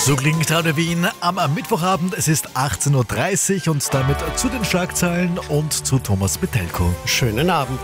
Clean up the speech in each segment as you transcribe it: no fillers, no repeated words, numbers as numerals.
So klingt Radio Wien am Mittwochabend. Es ist 18.30 Uhr und damit zu den Schlagzeilen und zu Thomas Betelko. Schönen Abend.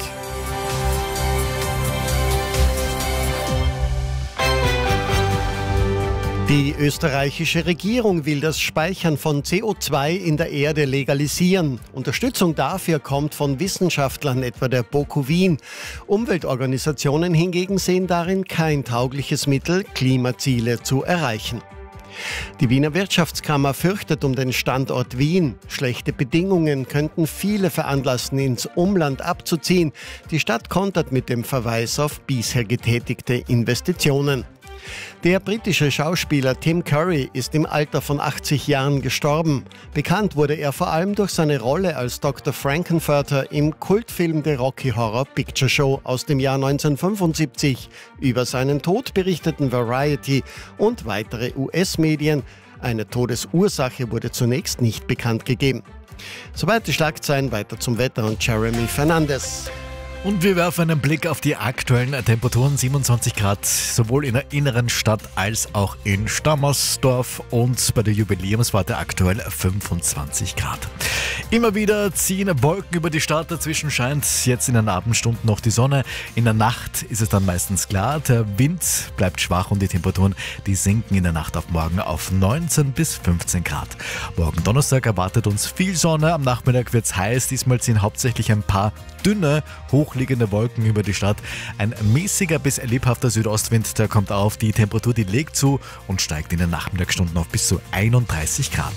Die österreichische Regierung will das Speichern von CO2 in der Erde legalisieren. Unterstützung dafür kommt von Wissenschaftlern, etwa der BOKU Wien. Umweltorganisationen hingegen sehen darin kein taugliches Mittel, Klimaziele zu erreichen. Die Wiener Wirtschaftskammer fürchtet um den Standort Wien. Schlechte Bedingungen könnten viele veranlassen, ins Umland abzuziehen. Die Stadt kontert mit dem Verweis auf bisher getätigte Investitionen. Der britische Schauspieler Tim Curry ist im Alter von 80 Jahren gestorben. Bekannt wurde er vor allem durch seine Rolle als Dr. Frankenfurter im Kultfilm The Rocky Horror Picture Show aus dem Jahr 1975. Über seinen Tod berichteten Variety und weitere US-Medien. Eine Todesursache wurde zunächst nicht bekannt gegeben. Soweit die Schlagzeilen, weiter zum Wetter und Jeremy Fernandes. Und wir werfen einen Blick auf die aktuellen Temperaturen. 27 Grad sowohl in der inneren Stadt als auch in Stammersdorf und bei der Jubiläumswarte aktuell 25 Grad. Immer wieder ziehen Wolken über die Stadt, dazwischen scheint jetzt in den Abendstunden noch die Sonne. In der Nacht ist es dann meistens klar, der Wind bleibt schwach und die Temperaturen, die sinken in der Nacht auf morgen auf 19 bis 15 Grad. Morgen Donnerstag erwartet uns viel Sonne, am Nachmittag wird es heiß, diesmal ziehen hauptsächlich ein paar dünne, hochliegende Wolken über die Stadt. Ein mäßiger bis lebhafter Südostwind, der kommt auf, die Temperatur, die legt zu und steigt in den Nachmittagsstunden auf bis zu 31 Grad.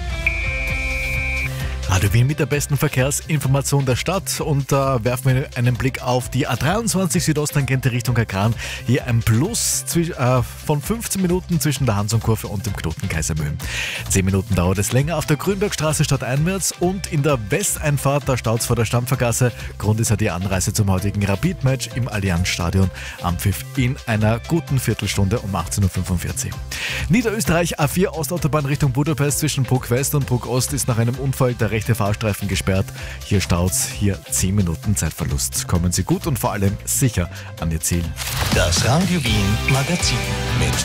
Radio Wien mit der besten Verkehrsinformation der Stadt und da werfen wir einen Blick auf die A23 Südosttangente Richtung Kran. Hier ein Plus von 15 Minuten zwischen der Hansonkurve und dem Knoten Kaisermühlen. 10 Minuten dauert es länger auf der Grünbergstraße stadteinwärts und in der Westeinfahrt, da staut es vor der Stampfergasse. Grund ist ja die Anreise zum heutigen Rapid-Match im Allianzstadion. Anpfiff in einer guten Viertelstunde um 18.45 Uhr. Niederösterreich A4 Ostautobahn Richtung Budapest zwischen Bruck West und Bruck Ost ist nach einem Unfall der rechte Fahrstreifen gesperrt. Hier staut's, hier 10 Minuten Zeitverlust. Kommen Sie gut und vor allem sicher an Ihr Ziel. Das Radio Wien Magazin mit